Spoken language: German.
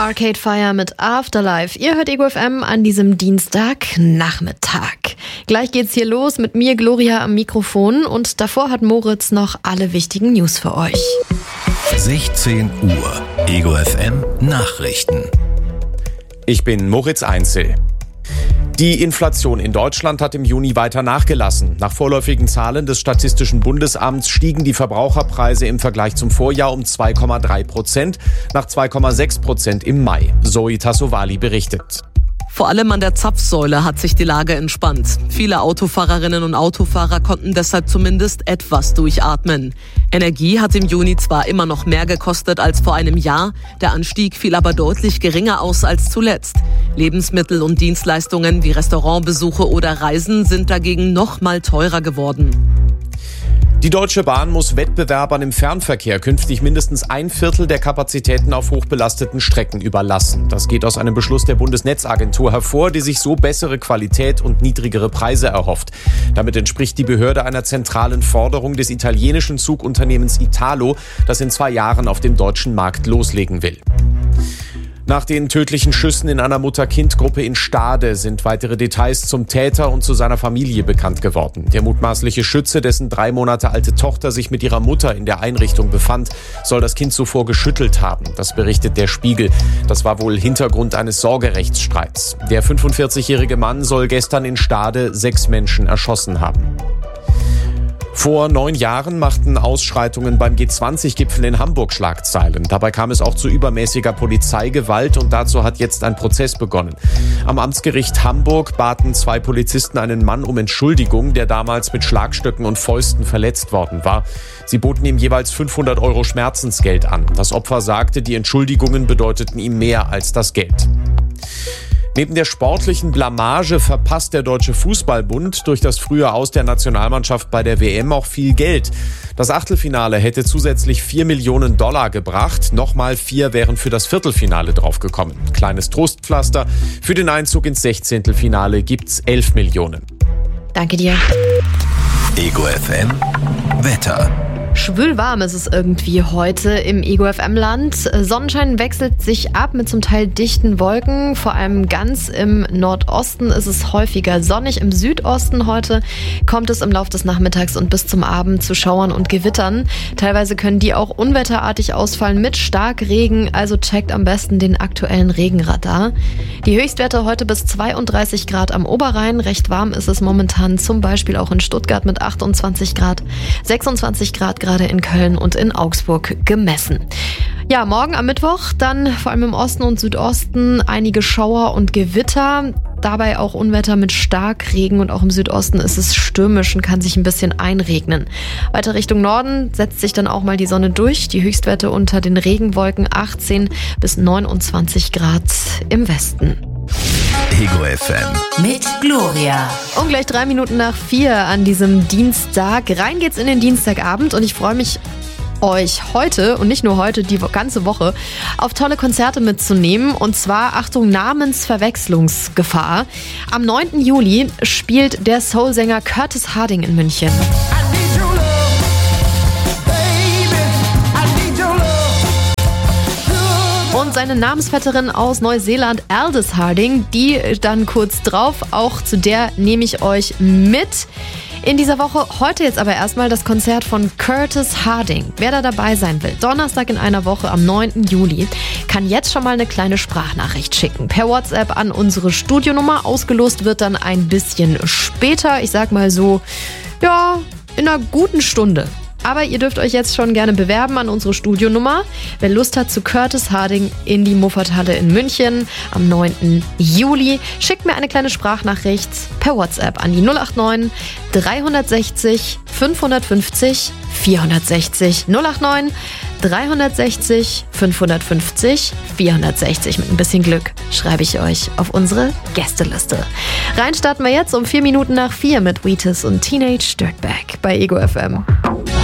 Arcade Fire mit Afterlife. Ihr hört Ego FM an diesem Dienstagnachmittag. Gleich geht's hier los mit mir, Gloria, am Mikrofon. Und davor hat Moritz noch alle wichtigen News für euch. 16 Uhr. Ego FM Nachrichten. Ich bin Moritz Einzel. Die Inflation in Deutschland hat im Juni weiter nachgelassen. Nach vorläufigen Zahlen des Statistischen Bundesamts stiegen die Verbraucherpreise im Vergleich zum Vorjahr um 2,3%, nach 2,6% im Mai. Zoe Tassovali berichtet. Vor allem an der Zapfsäule hat sich die Lage entspannt. Viele Autofahrerinnen und Autofahrer konnten deshalb zumindest etwas durchatmen. Energie hat im Juni zwar immer noch mehr gekostet als vor einem Jahr, der Anstieg fiel aber deutlich geringer aus als zuletzt. Lebensmittel und Dienstleistungen wie Restaurantbesuche oder Reisen sind dagegen noch mal teurer geworden. Die Deutsche Bahn muss Wettbewerbern im Fernverkehr künftig mindestens 1/4 der Kapazitäten auf hochbelasteten Strecken überlassen. Das geht aus einem Beschluss der Bundesnetzagentur hervor, die sich so bessere Qualität und niedrigere Preise erhofft. Damit entspricht die Behörde einer zentralen Forderung des italienischen Zugunternehmens Italo, das in 2 Jahren auf dem deutschen Markt loslegen will. Nach den tödlichen Schüssen in einer Mutter-Kind-Gruppe in Stade sind weitere Details zum Täter und zu seiner Familie bekannt geworden. Der mutmaßliche Schütze, dessen 3 Monate alte Tochter sich mit ihrer Mutter in der Einrichtung befand, soll das Kind zuvor geschüttelt haben. Das berichtet der Spiegel. Das war wohl Hintergrund eines Sorgerechtsstreits. Der 45-jährige Mann soll gestern in Stade 6 Menschen erschossen haben. Vor 9 Jahren machten Ausschreitungen beim G20-Gipfel in Hamburg Schlagzeilen. Dabei kam es auch zu übermäßiger Polizeigewalt und dazu hat jetzt ein Prozess begonnen. Am Amtsgericht Hamburg baten 2 Polizisten einen Mann um Entschuldigung, der damals mit Schlagstöcken und Fäusten verletzt worden war. Sie boten ihm jeweils 500 € Schmerzensgeld an. Das Opfer sagte, die Entschuldigungen bedeuteten ihm mehr als das Geld. Neben der sportlichen Blamage verpasst der Deutsche Fußballbund durch das frühe Aus der Nationalmannschaft bei der WM auch viel Geld. Das Achtelfinale hätte zusätzlich $4 Millionen gebracht. Nochmal 4 wären für das Viertelfinale draufgekommen. Kleines Trostpflaster. Für den Einzug ins 16. Finale gibt's 11 Millionen. Danke dir. Ego FM Wetter. Schwül warm ist es irgendwie heute im Ego FM-Land. Sonnenschein wechselt sich ab mit zum Teil dichten Wolken. Vor allem ganz im Nordosten ist es häufiger sonnig. Im Südosten heute kommt es im Laufe des Nachmittags und bis zum Abend zu Schauern und Gewittern. Teilweise können die auch unwetterartig ausfallen mit Starkregen. Also checkt am besten den aktuellen Regenradar. Die Höchstwerte heute bis 32 Grad am Oberrhein. Recht warm ist es momentan zum Beispiel auch in Stuttgart mit 28 Grad, 26 Grad gerade in Köln und in Augsburg gemessen. Ja, morgen am Mittwoch dann vor allem im Osten und Südosten einige Schauer und Gewitter. Dabei auch Unwetter mit Starkregen und auch im Südosten ist es stürmisch und kann sich ein bisschen einregnen. Weiter Richtung Norden setzt sich dann auch mal die Sonne durch. Die Höchstwerte unter den Regenwolken 18 bis 29 Grad im Westen. Ego FM mit Gloria. Und gleich 3 Minuten nach 4 an diesem Dienstag. Rein geht's in den Dienstagabend und ich freue mich, euch heute und nicht nur heute, die ganze Woche auf tolle Konzerte mitzunehmen. Und zwar, Achtung, Namensverwechslungsgefahr. Am 9. Juli spielt der Soulsänger Curtis Harding in München. Und seine Namensvetterin aus Neuseeland, Aldous Harding, die dann kurz drauf, auch zu der nehme ich euch mit. In dieser Woche, heute jetzt aber erstmal das Konzert von Curtis Harding. Wer da dabei sein will, Donnerstag in einer Woche am 9. Juli, kann jetzt schon mal eine kleine Sprachnachricht schicken. Per WhatsApp an unsere Studionummer. Ausgelost wird dann ein bisschen später. Ich sag mal so, ja, in einer guten Stunde. Aber ihr dürft euch jetzt schon gerne bewerben an unsere Studionummer. Wer Lust hat zu Curtis Harding in die Muffathalle in München am 9. Juli, schickt mir eine kleine Sprachnachricht per WhatsApp an die 089 360 550 460 089 360 550 460. Mit ein bisschen Glück schreibe ich euch auf unsere Gästeliste. Rein starten wir jetzt um 4 Minuten nach 4 mit Wheatus und Teenage Dirtbag bei Ego FM.